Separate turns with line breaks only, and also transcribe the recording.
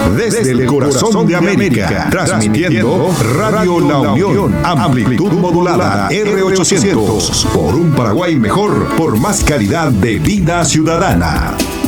Desde el corazón de América, transmitiendo Radio La Unión, amplitud modulada R800. Por un Paraguay mejor, por más calidad de vida ciudadana.